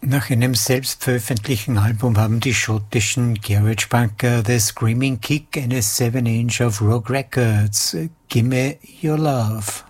Nach einem selbstveröffentlichten Album haben die schottischen Garage-Punker The Screaming Kick eine 7-Inch auf Rogue Records. Gimme Your Love.